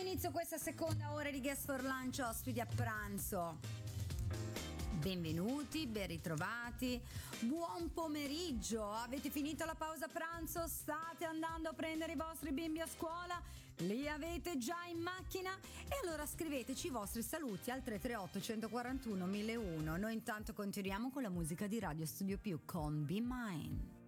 inizio questa seconda ora di Guest for Lunch, ospiti a pranzo. Benvenuti, ben ritrovati, buon pomeriggio. Avete finito la pausa pranzo? State andando a prendere i vostri bimbi a scuola? Li avete già in macchina? E allora scriveteci i vostri saluti al 338 141 1001. Noi intanto continuiamo con la musica di Radio Studio Più con Be Mine.